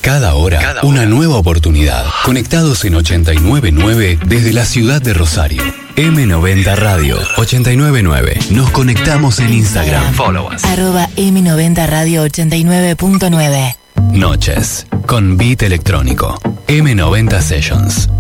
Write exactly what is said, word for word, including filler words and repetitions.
Cada hora, Cada hora, una nueva oportunidad. Conectados en ochenta y nueve punto nueve desde la ciudad de Rosario. eme noventa Radio ochenta y nueve punto nueve. Nos conectamos en Instagram. Follow us. Arroba eme noventa Radio ochenta y nueve punto nueve. Noches con beat electrónico. eme noventa Sessions.